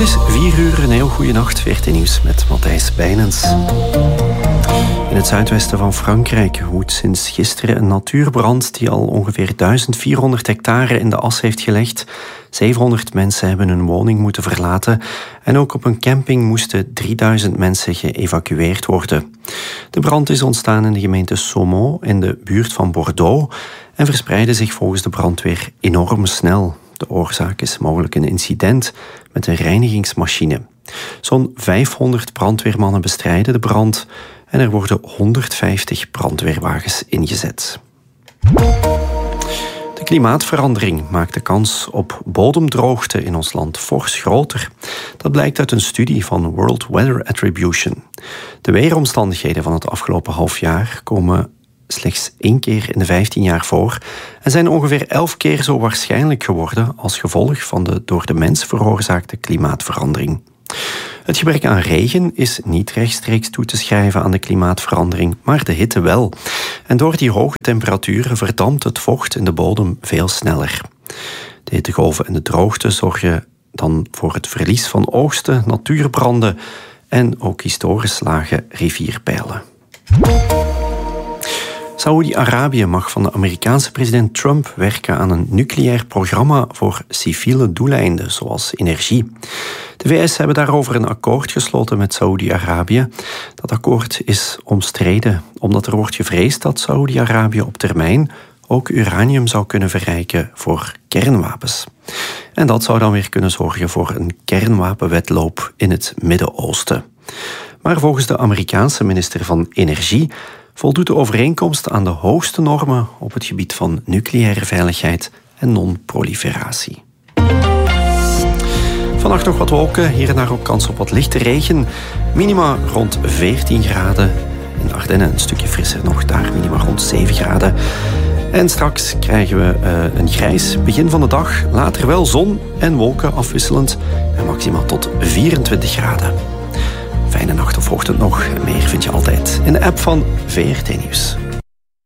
is 4 uur, een heel goede nacht. VRT Nieuws met Matthijs Bijnens. In het zuidwesten van Frankrijk woedt sinds gisteren een natuurbrand die al ongeveer 1400 hectare in de as heeft gelegd. 700 mensen hebben hun woning moeten verlaten en ook op een camping moesten 3000 mensen geëvacueerd worden. De brand is ontstaan in de gemeente Saumont in de buurt van Bordeaux en verspreidde zich volgens de brandweer enorm snel. De oorzaak is mogelijk een incident met een reinigingsmachine. Zo'n 500 brandweermannen bestrijden de brand en er worden 150 brandweerwagens ingezet. De klimaatverandering maakt de kans op bodemdroogte in ons land fors groter. Dat blijkt uit een studie van World Weather Attribution. De weeromstandigheden van het afgelopen half jaar komen slechts 1 keer in de 15 jaar voor en zijn ongeveer 11 keer zo waarschijnlijk geworden als gevolg van de door de mens veroorzaakte klimaatverandering. Het gebrek aan regen is niet rechtstreeks toe te schrijven aan de klimaatverandering, maar de hitte wel. En door die hoge temperaturen verdampt het vocht in de bodem veel sneller. De hittegolven en de droogte zorgen dan voor het verlies van oogsten, natuurbranden en ook historisch lage rivierpeilen. Saoedi-Arabië mag van de Amerikaanse president Trump werken aan een nucleair programma voor civiele doeleinden, zoals energie. De VS hebben daarover een akkoord gesloten met Saoedi-Arabië. Dat akkoord is omstreden, omdat er wordt gevreesd dat Saoedi-Arabië op termijn ook uranium zou kunnen verrijken voor kernwapens. En dat zou dan weer kunnen zorgen voor een kernwapenwedloop in het Midden-Oosten. Maar volgens de Amerikaanse minister van Energie voldoet de overeenkomst aan de hoogste normen op het gebied van nucleaire veiligheid en non-proliferatie. Vannacht nog wat wolken, hier en daar ook kans op wat lichte regen. Minima rond 14 graden. In de Ardennen een stukje frisser nog, daar minima rond 7 graden. En straks krijgen we een grijs begin van de dag. Later wel zon en wolken afwisselend. En maximaal tot 24 graden. Fijne nacht of ochtend nog. Meer vind je altijd in de app van VRT Nieuws.